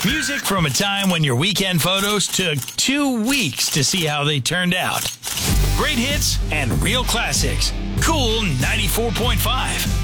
Music from a time when your weekend photos took 2 weeks to see how they turned out. Great hits and real classics. Cool 94.5.